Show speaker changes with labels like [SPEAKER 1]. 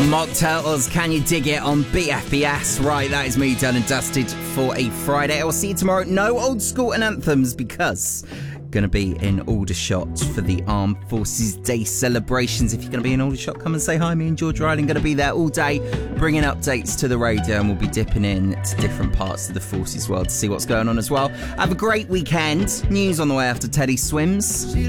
[SPEAKER 1] Mocktails, Can You Dig It on BFBS? Right, that is me done and dusted for a Friday. I'll see you tomorrow. No old school and anthems because going to be in Aldershot for the Armed Forces Day celebrations. If you're going to be in Aldershot, come and say hi. Me and George Riding going to be there all day, bringing updates to the radio, and we'll be dipping in to different parts of the Forces world to see what's going on as well. Have a great weekend. News on the way after Teddy Swims.